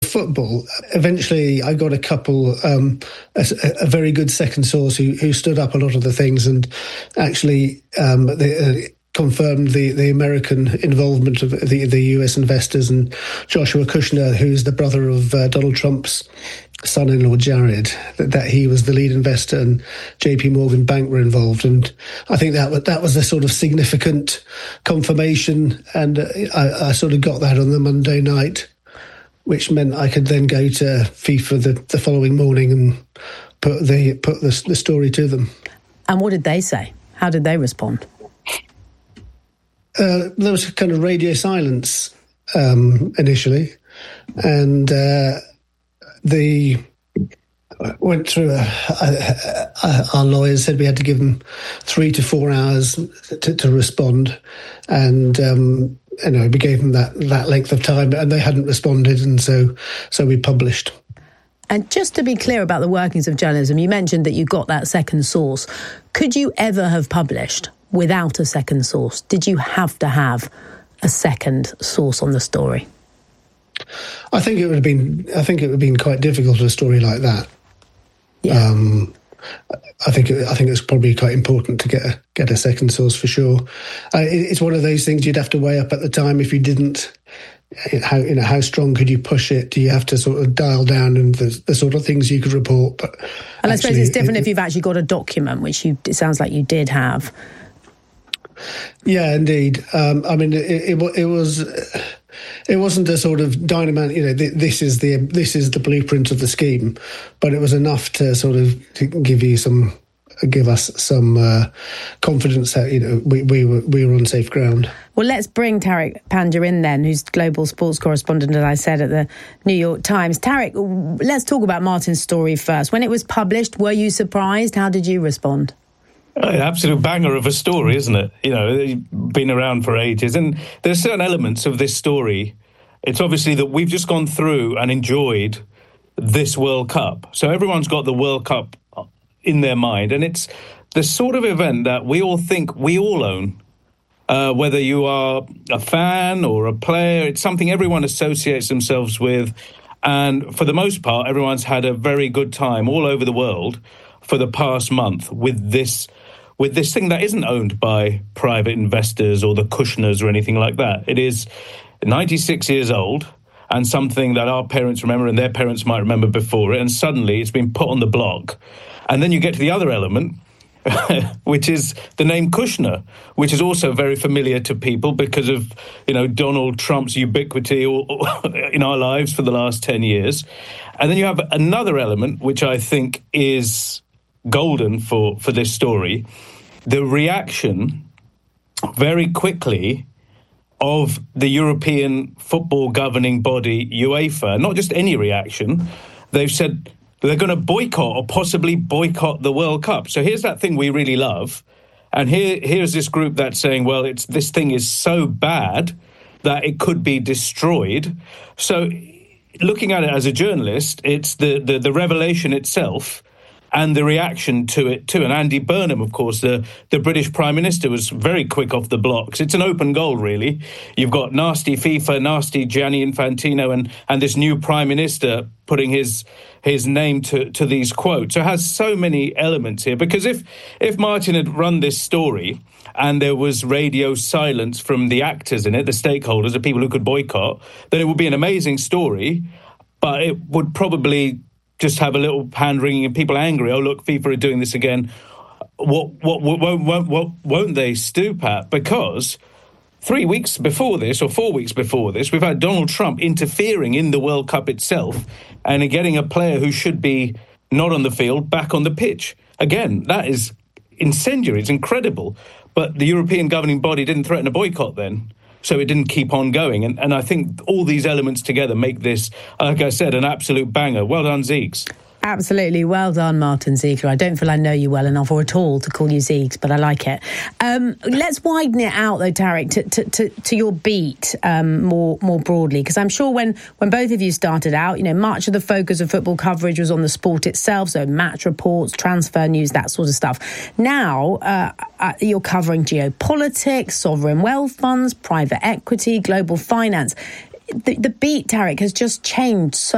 football. Eventually, I got a couple, a very good second source who stood up a lot of the things and actually confirmed the American involvement of the US investors, and Joshua Kushner, who's the brother of Donald Trump's son-in-law Jared, that he was the lead investor, and JP Morgan Bank were involved. And I think that was a sort of significant confirmation, and I sort of got that on the Monday night, which meant I could then go to FIFA the following morning and put the story to them. And what did they say? How did they respond? There was a kind of radio silence initially, and they went through. Our lawyers said we had to give them 3 to 4 hours to respond, and we gave them that length of time, and they hadn't responded, and so we published. And just to be clear about the workings of journalism, you mentioned that you got that second source. Could you ever have published without a second source? Did you have to have a second source on the story? I think it would have been quite difficult, a story like that. Yeah. I think it's probably quite important to get a second source for sure. It's one of those things you'd have to weigh up at the time. If you didn't, how strong could you push it? Do you have to sort of dial down and the sort of things you could report? And I suppose it's different if you've actually got a document, which it sounds like you did have. Yeah, indeed. It wasn't a sort of dynamite, this is the blueprint of the scheme, but it was enough to sort of to give us some confidence that we were on safe ground. Well, let's bring Tariq Panja in then, who's global sports correspondent, as I said, at the New York Times. Tariq, let's talk about Martin's story first. When it was published, were you surprised? How did you respond? An absolute banger of a story, isn't it? Been around for ages. And there's certain elements of this story. It's obviously that we've just gone through and enjoyed this World Cup. So everyone's got the World Cup in their mind. And it's the sort of event that we all think we all own. Whether you are a fan or a player, it's something everyone associates themselves with. And for the most part, everyone's had a very good time all over the world for the past month with this thing that isn't owned by private investors or the Kushners or anything like that. It is 96 years old and something that our parents remember and their parents might remember before it, and suddenly it's been put on the block. And then you get to the other element, which is the name Kushner, which is also very familiar to people because of, Donald Trump's ubiquity in our lives for the last 10 years. And then you have another element, which I think is golden for this story, the reaction very quickly of the European football governing body, UEFA. Not just any reaction. They've said they're going to boycott or possibly boycott the World Cup. So here's that thing we really love. And here's this group that's saying, well, this thing is so bad that it could be destroyed. So looking at it as a journalist, it's the revelation itself and the reaction to it too. And Andy Burnham, of course, the British Prime Minister, was very quick off the blocks. It's an open goal, really. You've got nasty FIFA, nasty Gianni Infantino, and this new Prime Minister putting his name to these quotes. So it has so many elements here. Because if Martin had run this story and there was radio silence from the actors in it, the stakeholders, the people who could boycott, then it would be an amazing story, but it would probably just have a little hand-wringing and people angry. Oh, look, FIFA are doing this again. What won't they stoop at? Because 3 weeks before this, or 4 weeks before this, we've had Donald Trump interfering in the World Cup itself and getting a player who should be not on the field back on the pitch. Again, that is incendiary. It's incredible. But the European governing body didn't threaten a boycott then. So it didn't keep on going. And I think all these elements together make this, like I said, an absolute banger. Well done, Zeeks. Absolutely. Well done, Martin Ziegler. I don't feel I know you well enough or at all to call you Zeeks, but I like it. Let's widen it out, though, Tariq, to your beat more broadly, because I'm sure when both of you started out, much of the focus of football coverage was on the sport itself, so match reports, transfer news, that sort of stuff. Now, you're covering geopolitics, sovereign wealth funds, private equity, global finance. The beat, Tariq, has just changed so